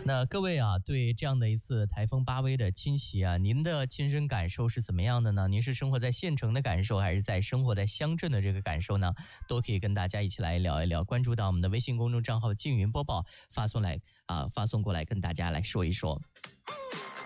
那各位啊，对这样的一次台风巴威的侵袭啊，您的亲身感受是怎么样的呢？您是生活在县城的感受，还是生活在乡镇的这个感受呢？都可以跟大家一起来聊一聊。关注到我们的微信公众账号"静云播报"，发送过来跟大家来说一说。